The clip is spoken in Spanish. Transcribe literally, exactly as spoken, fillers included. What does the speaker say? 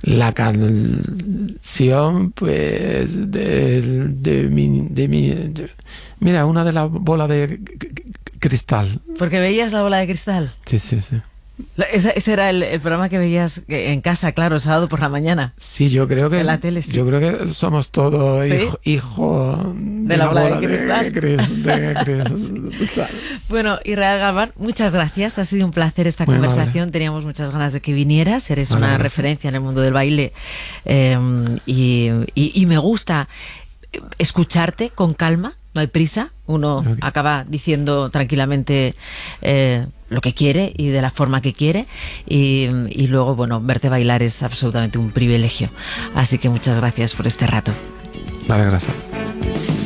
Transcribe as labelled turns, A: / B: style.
A: La canción, pues, de, de mi... De mi de, mira, una de las bolas de cristal.
B: ¿Porque veías la bola de cristal?
A: Sí, sí, sí.
B: Ese, ese era el, el programa que veías en casa, claro, sábado por la mañana.
A: Sí, yo creo que
B: en la tele, sí.
A: Yo creo que somos todos
B: ¿Sí?
A: hijos hijo de,
B: de la, la bola, bola de cristal.
A: De, de, de cristal.
B: Bueno, Israel Galván, muchas gracias. Ha sido un placer esta Muy conversación. Amable. Teníamos muchas ganas de que vinieras. Eres vale, una gracias. referencia en el mundo del baile eh, y, y, y me gusta escucharte con calma. No hay prisa, uno okay. acaba diciendo tranquilamente eh, lo que quiere y de la forma que quiere y, y luego, bueno, verte bailar es absolutamente un privilegio. Así que muchas gracias por este rato.
A: Vale, gracias.